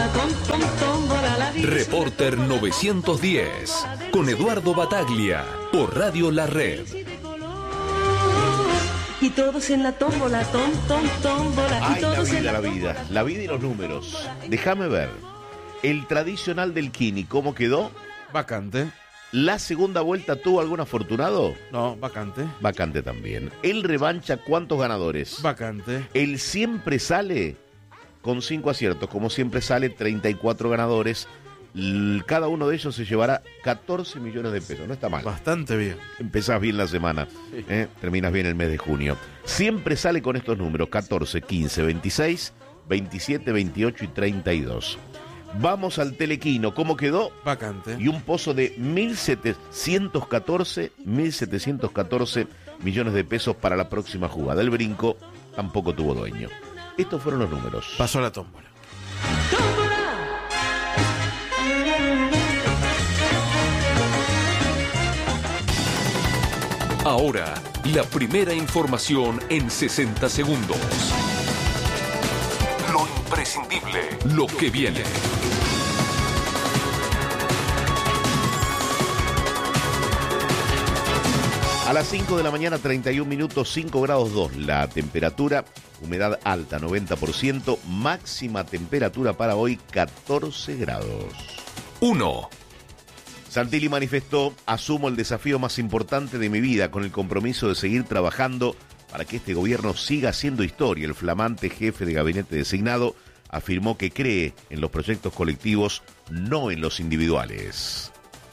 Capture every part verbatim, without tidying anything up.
tómbola, tom, tom, tómbola, la vida. Reporter novecientos diez, con Eduardo Bataglia, por Radio La Red. Y todos en la tómbola, tom, tom, tómbola. Ay, y la todos en vida, la tómbola. vida, la vida y los números. Déjame ver. El tradicional del Kini, ¿cómo quedó? Vacante. ¿La segunda vuelta tuvo algún afortunado? No, vacante. Vacante también. ¿El revancha cuántos ganadores? Vacante. El siempre sale con cinco aciertos. Como siempre sale, treinta y cuatro ganadores. L- Cada uno de ellos se llevará catorce millones de pesos. No está mal. Bastante bien. Empezás bien la semana, ¿eh? Terminas bien el mes de junio. Siempre sale con estos números: catorce, quince, veintiséis, veintisiete, veintiocho y treinta y dos. Vamos al telequino. ¿Cómo quedó? Vacante. Y un pozo de mil setecientos catorce millones de pesos para la próxima jugada. El brinco tampoco tuvo dueño. Estos fueron los números. Pasó la tómbola. Ahora, la primera información en sesenta segundos. Lo imprescindible, lo que viene. A las cinco de la mañana, treinta y un minutos, cinco grados dos. La temperatura, humedad alta, noventa por ciento. Máxima temperatura para hoy, catorce grados. uno. Santilli manifestó: asumo el desafío más importante de mi vida con el compromiso de seguir trabajando para que este gobierno siga haciendo historia. El flamante jefe de gabinete designado afirmó que cree en los proyectos colectivos, no en los individuales.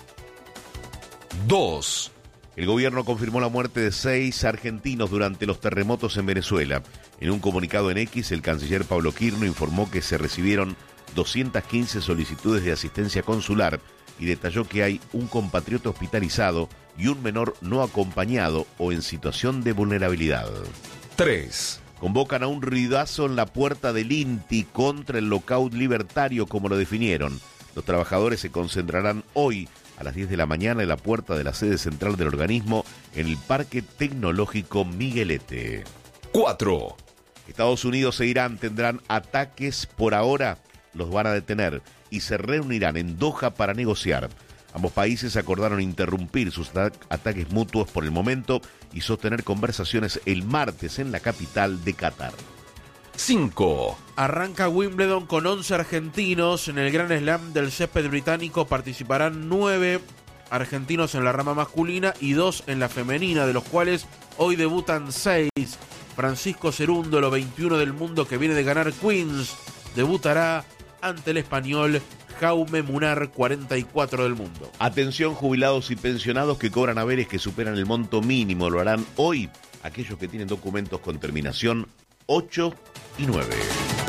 dos. El gobierno confirmó la muerte de seis argentinos durante los terremotos en Venezuela. En un comunicado en X, el canciller Pablo Quirno informó que se recibieron doscientas quince solicitudes de asistencia consular y detalló que hay un compatriota hospitalizado y un menor no acompañado o en situación de vulnerabilidad. tres. Convocan a un ruidazo en la puerta del I N T I contra el lockout libertario, como lo definieron. Los trabajadores se concentrarán hoy a las diez de la mañana en la puerta de la sede central del organismo en el Parque Tecnológico Miguelete. cuatro. Estados Unidos e Irán tendrán ataques. Por ahora los van a detener y se reunirán en Doha para negociar. Ambos países acordaron interrumpir sus ata- ataques mutuos por el momento y sostener conversaciones el martes en la capital de Qatar. cinco. Arranca Wimbledon con once argentinos. En el Gran Slam del césped británico participarán nueve argentinos en la rama masculina y dos en la femenina, de los cuales hoy debutan seis. Francisco Cerúndolo, veintiuno del mundo, que viene de ganar Queens, debutará ante el español Jaume Munar, cuarenta y cuatro del mundo. Atención, jubilados y pensionados que cobran haberes que superan el monto mínimo. Lo harán hoy aquellos que tienen documentos con terminación ocho y nueve.